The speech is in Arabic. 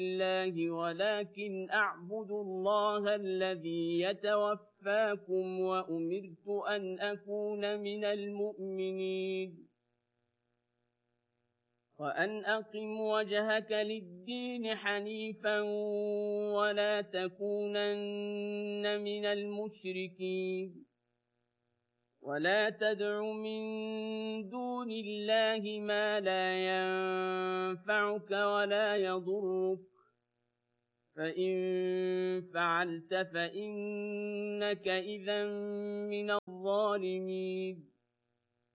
الله ولكن أعبد الله الذي يتوفاكم وأمرت أن أكون من المؤمنين وأن أقم وجهك للدين حنيفا ولا تكونن من المشركين ولا تدع من دون الله ما لا ينفعك ولا يضرك فإن فعلت فإنك إذا من الظالمين